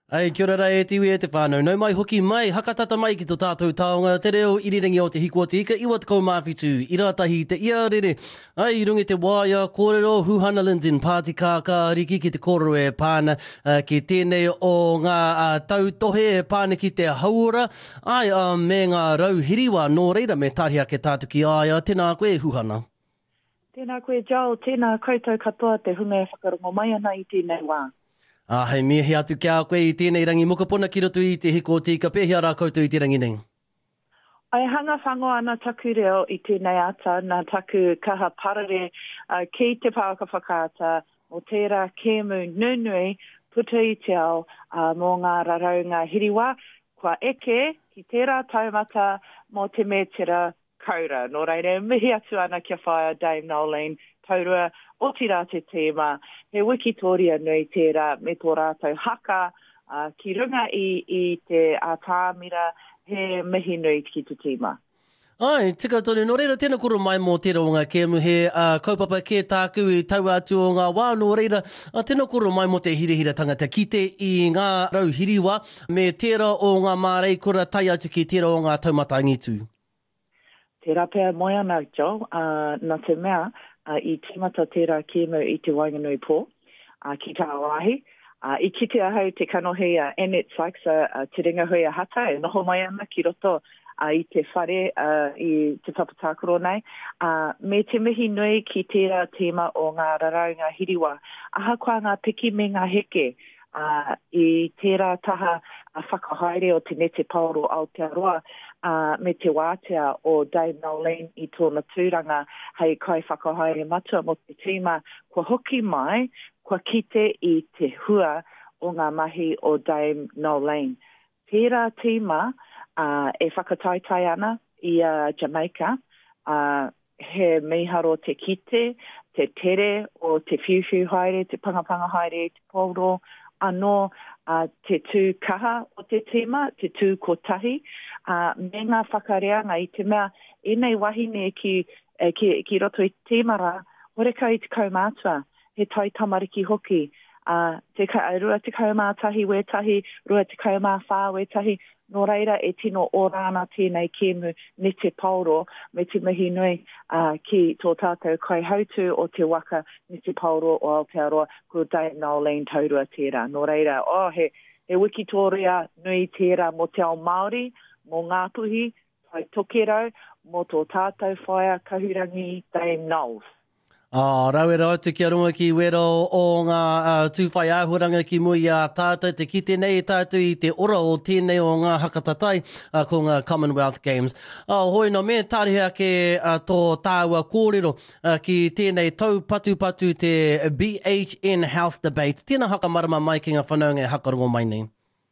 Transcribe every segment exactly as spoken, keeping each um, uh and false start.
Ai, kia ora e tiwi e te whānau. Nau mai hoki mai, hakatata mai ki tō tātou taonga, te reo iriringi o te hiko te ika, iwa te kaumāwhitu, iratahi te iarere. Ai, rungi te waia, kōrero, Huhana Linden, Pāti Kāka, riki ki te kōrero e pāna, uh, ki tēnei o ngā uh, tautohe e pāna ki te hauora. Ai, uh, me ngā rauhiriwa, nō reira me tāria ke tātu ki aia. Tēnā koe, Huhana. Tēnā koe, Joel, tēnā koutou katoa te hunga e whakarongo mai ana i tēnei wā. Ah, hei mea he atu kia koe i tēnei rangi mokopuna ki roto i te hiko tika, pēhia rā koutou i te rangi nei. Ai hanga whango ana taku reo i tēnei ata, nā taku kaha parare uh, ki te pāka whakaata o tērā kēmu nunui puta i te ao uh, mō ngā raraunga hiriwa, kua eke ki tērā taumata mō te metera kaura. Nō reire, mihi atu ana kia whaia Dame Nolene, taurua o tira te tēma, he wikitoria nui tērā me tō rātou haka, uh, ki runga i, i te ātāmira, he mihi nui ki te tēma. Ai, tika tonu, nō reira tēnā koro mai mō tērā o ngā kēmu he uh, kaupapa kē tāku i tau atu o ngā wā, nō reira uh, tēnā koro mai mō te hirihira tangata ki te i ngā rauhiriwa me tērā o ngā mārei kura tai atu ki tērā o ngā taumata angitu. Tērā pēr moi ana, Joe, uh, nā te mea, Uh, i tīmata tērā kēmu i te Wainganui pō, uh, ki tā wāhi. Uh, I kitea hau te kanohi a uh, Annette Sykes, uh, te ringa hui a hata, e noho mai ana ki roto uh, i te whare uh, i te papatākoro nei. Uh, me te mihi nui ki tērā tēma o ngā raraunga hiriwa. Aha kua ngā piki me ngā heke uh, i tērā taha a whakahaere o te nete paoro Aotearoa. Uh, me te wātea o Dame Nolene i tōna tūranga hei kai whakahaere matua mo te tīma, kua hoki mai, kua kite i te hua o ngā mahi o Dame Nolene. Tērā tīma uh, e whakataitai ana i uh, Jamaica, uh, he miharo te kite, te tere o te whiwhiu haere, te pangapanga haere, te pōro, anō uh, te tū kaha o te tīma, te tū kotahi, uh, me ngā whakareanga i te mea, e nei wahine ki, eh, ki, ki roto i tēmara, horeka i te kaumātua, he tai tamariki hoki, uh, te ka, rua te kaumātahi wetahi, rua te kaumāwhā wetahi, nō reira e tino o rāna tēnei kēmu ne te pauro, me te mihi nui uh, ki tō tātou kai hautu o te waka ne te pauro o Aotearoa, ko Dame Nolene taurua tērā. Nō reira, oh, he, he wikitoria nui tērā mo te ao Māori, mo Ngāpuhi, tai tokerau, mo tō tātou whaia kahurangi Dame Noles. Ah, rauera atu kia runga ki wero o ngā uh, tūwhai āhuranga ki mui a tātou, te kite nei tātou i te ora o tēnei o ngā hakatatai uh, ko ngā Commonwealth Games. Uh, hoi no me tārihia ke uh, tō tāua kōrero uh, ki tēnei tau patu-patu te B H N Health Debate. Tēnā haka marama mai ki ngā whanaunga e hakarongo mai nei.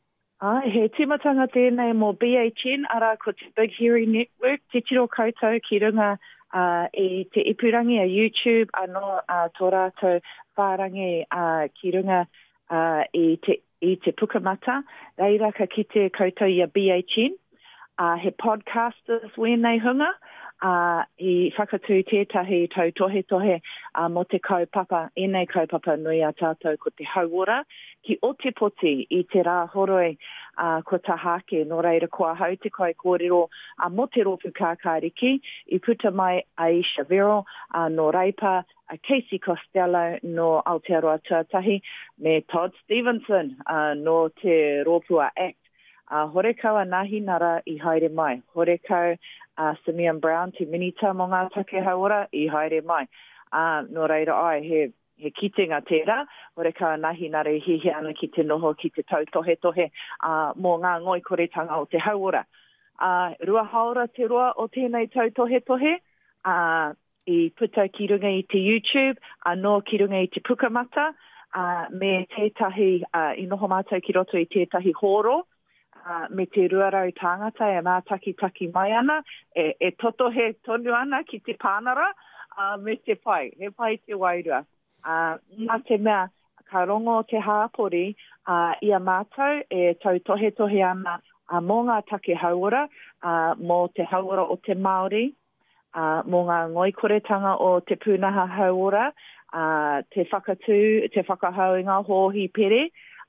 Ai, he timatanga tēnei mō B H N, ara ko te Big Hearing Network, te tiro koutou ki runga Uh, i te ipurangi a YouTube, anō uh, tō rātou whārangi uh, ki runga uh, i, te, i te pukamata, reira ka ki te koutou i a B H N, uh, he podcasters wēnei hunga, uh, i whakatū tētahi tau tohe tohe uh, mo te kaupapa, enei kaupapa nui a tātou ko te hauora, ki o te poti i te rā horoi, Uh, ko tahake, nō reira kua hau te kai kōrero uh, mo te ropu kākāriki, i puta mai Aisha Vero, uh, no Reipa, uh, Casey Costello, no Aotearoa Tuatahi, me Todd Stevenson, uh, no te Ropua Act. Uh, Horekaua nahi nara i haere mai. Horekau uh, Simeon Brown, te minita mo ngā take hauora, i haere mai. Uh, no reira ai, he he kitenga tērā, ore ka nahi nare hihi ana ki te noho ki te tau tohe tohe uh, mō ngā ngoi koretanga o te hauora. Uh, rua haora te roa o tēnei tau tohe tohe, uh, i puta ki runga i te YouTube, anō ki runga i te pukamata, uh, me tētahi, uh, i noho mātou ki roto i tētahi horo, uh, me te ruarau tāngata e mātaki taki mai ana, e, e toto he tonu ana ki te pānara, uh, me te pai, he pai te wairua. Uh, nā te mea, ka rongo te hāpori uh, i a mātou e tau tohe tohe ana uh, mō ngā take hauora, uh, mō te hauora o te Māori, uh, mō ngā ngoikoretanga o te pūnaha hauora, uh, te whakatū, te whakahau i ngā hōhi pere,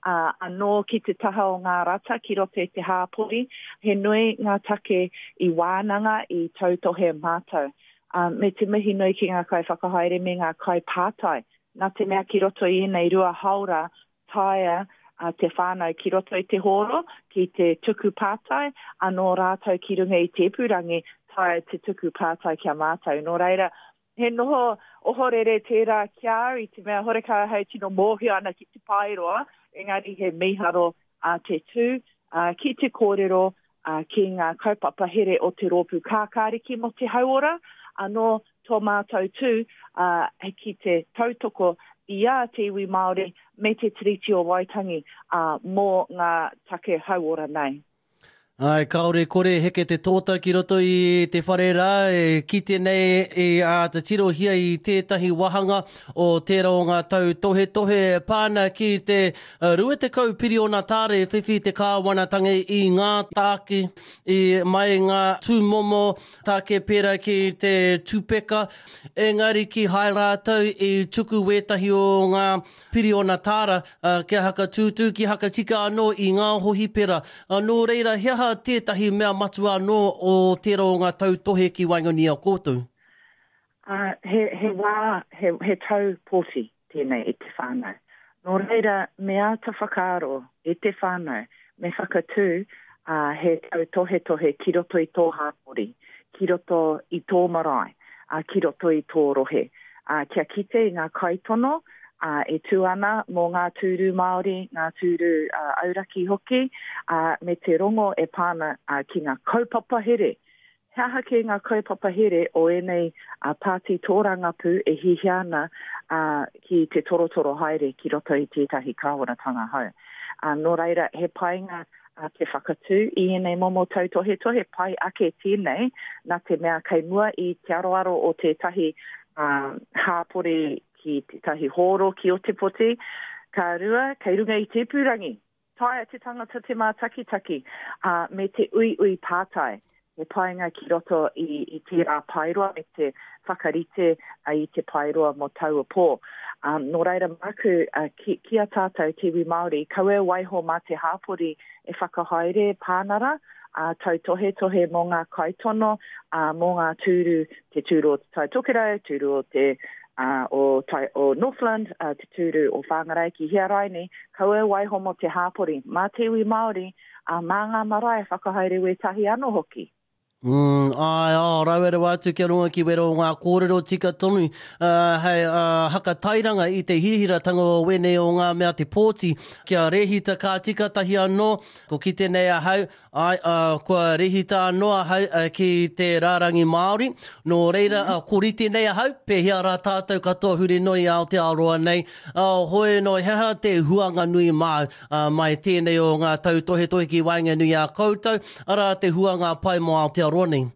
uh, anō ki te taha o ngā rata ki roto i te hāpori, he nui ngā take i wānanga i tautohe mātou. Uh, me te mihi nui ki ngā kai whakahaere me ngā kai pātai. Nā te mea ki roto i nei rua haura taia uh, te whānau ki roto i te horo, ki te tuku pātai, anō rātou ki runga i te purangi taia te tuku pātai kia mātou. Nō reira, he noho ohorere tērā kia i te mea horeka hei tino mōhio ana ki te pairoa, engari he miharo uh, te tū, uh, ki te kōrero uh, ki ngā kaupapa here o te rōpu kākāriki mo te hauora, anō tō mātou tū uh, ki te tautoko i a te iwi Māori me te tiriti o Waitangi uh, mō ngā take hauora nei. Ai, kaore kore heke te tōta ki roto i te whare rā, e kite nei e a te tirohia i tētahi wahanga o tērā o ngā tau tohe tohe pāna ki te uh, rua te kau piri o ngā tāre whiwhi te kāwanatanga i ngā tāke, i mai ngā tūmomo tāke pera ki te tūpeka, engari ki hai rātau i tuku wētahi o ngā piri o ngā tāra, uh, kia haka tūtū, ki haka tika anō i ngā hohi pera. Anō reira, hea tētahi mea matu anō o tērā o ngā tau tohe ki Wainganui a kōtou? Uh, he, he wā, he, he tau pōti tēnei i te whānau. Nō reira, mea ta whakaaro i te whānau, me whakatū uh, he tau tohe tohe ki roto i tō hāpori, ki roto i tō marae, uh, ki roto i tō rohe. Uh, kia kite i ngā kaitono, Uh, e tū ana mō ngā tūru Māori, ngā tūru uh, auraki hoki, uh, me te rongo e pāna uh, ki ngā kaupapa here. Hea hake ngā kaupapa here o enei uh, pāti tōrangapu e hihi ana uh, ki te torotoro haere ki roto i tētahi kāwanatanga hau. Uh, nō reira, he painga uh, te whakatū i enei momo tau tohe tohe pai ake tēnei, nā te mea kei mua i te aroaro o tētahi uh, hāpore ki te tahi horo ki o te poti, ka rua, kei runga i te purangi. Taia te tangata te mā taki-taki, uh, me te ui ui pātai. He painga ki roto i, i te rā pairoa, me te whakarite uh, i te pairoa mo tau a pō. Um, nō reira maku, uh, ki, ki a tātou te iwi Māori, kaue waiho mā te hāpori e whakahaere pānara, uh, tau tohe tohe mō ngā kaitono, uh, mō ngā tūru, te tūru o te Taitokera, tūru o te Uh, o, tai, o Northland, uh, te tūru o Whangarai ki Hiaraini, kaue waiho mo te hāpori. Mā te iwi Māori, uh, mā ngā marae whakahaere wētahi anō hoki. Mm, ai, oh, rauere wātu kia runga ki wero ngā kōrero tika tonu. Uh, hei, uh, haka tairanga i te hihiratanga o wene o ngā mea te pōti. Kia rehita kā tika tahi anō, ko ki tēnei a hau, ai, uh, kua rehita anō a hau uh, ki te rārangi Māori. Nō reira, uh, ko rite nei a hau, pehia rā tātou katoa huri noi ao te aroa nei. Uh, hoi no heha te huanga nui mau, uh, mai tēnei o ngā tau tohe tohe ki Wainganui a koutou, ara te huanga pai mo ao te aroa nei.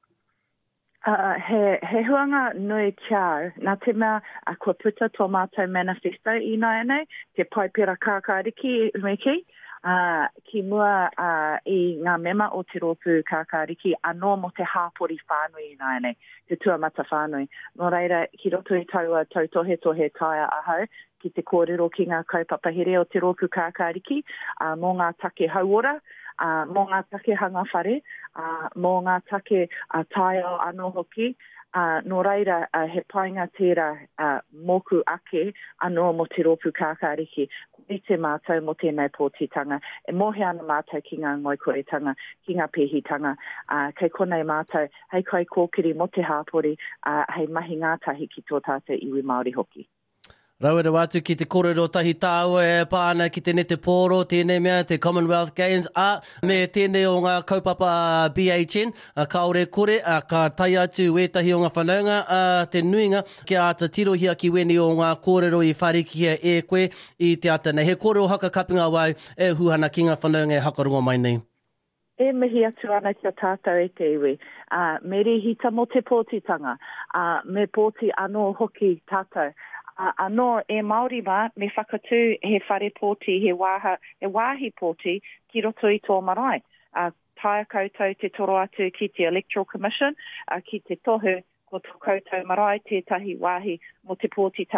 Uh, he, he huanga nui kiau, nā te mea a kua puta tō mātou manifesto i nai nei, te pai pera kākāriki me ki, uh, ki mua uh, i ngā mema o te rōpu kākāriki anō mo te hāpori whānui i nai nei, te tuamata whānui. Nō reira, ki roto i taua tau tohe tohe taia ahau, ki te kōrero ki ngā kaupapa here o te rōpu kākāriki, uh, mō ngā take hauora, Uh, mō ngā take hanga whare, uh, mō ngā take uh, taio anō hoki, uh, nō reira uh, he painga tērā uh, moku ake anō mo te rōpu kākāriki, i te mātou mo tēnei pōtitanga, e mohe ana mātou ki ngā ngoikoretanga, ki ngā pehitanga, uh, kei konei mātou, hei kai kōkiri mo te hāpori, uh, hei mahi ngātahi ki tō tātou iwi Māori hoki. Rauere wātu ki te kōrero tahi tāua e pāna ki te nete pōro, tēnei mea, te Commonwealth Games, a me tēnei o ngā kaupapa B H N, a kaore kore, a ka tai atu wētahi o ngā whanaunga, a te nuinga, ki a ata tirohia ki weni o ngā kōrero i wharikia e koe i te atana. He kōrero haka kapinga wai e huhana ki ngā whanaunga e hakarunga mai nei. E mihi atu ana ki a tātou e te iwi. Uh, me rehita mo te pōtitanga, uh, me pōti anō hoki tātou. Uh, anō e Māori wā, me whakatū he whare pōti, he, wāha, he wāhi pōti ki roto i tō marae. Uh, taia koutou te toro atu ki te Electoral Commission, uh, ki te tohu ko tō koutou marae tētahi wāhi mo te pōtitanga.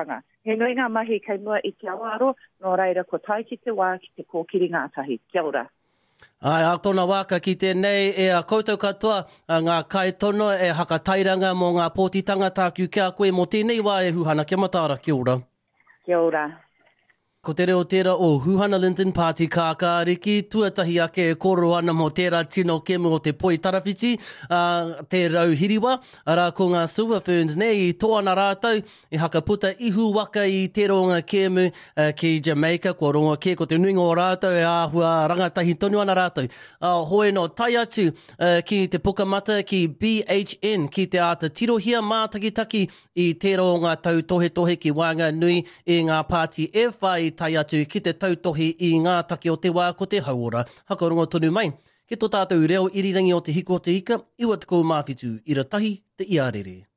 He nui ngā mahi kei mua i te awaro, nō reira ko tai ki te wā ki te kōkiri ngātahi. Kia ora. Ai, a tōna waka ki tēnei e a koutou katoa ngā kai tono e hakatairanga mō ngā pōtitanga tāku kia koe mō tēnei wā e Huhana. Kia matara, kia ora. Kia ora. Ko te reo tērā o Huhana Linton Party kākāriki, tuatahi ake e koro ana mō tērā tino kemu o te poi tarawhiti, uh, te rauhiriwa, ara ko ngā Silver Ferns nei, i tōana rātou, i hakaputa ihu waka i te ronga kemu uh, ki Jamaica, ko ronga ke, ko te nuinga o rātou, e āhua rangatahi tonu ana rātou. Uh, hoi no tai atu uh, ki te pukamata ki B H N, ki te ata tirohia mātakitaki i te ronga tau tohe tohe ki Wanga Nui i ngā pāti e whai tai atu ki te tautohi i ngā take o te wā ko te hauora. Hakarongo tonu mai. Ki tō tātou reo irirangi o te hiko o te ika, iwa te kou mawhitu, ira tahi te iarere.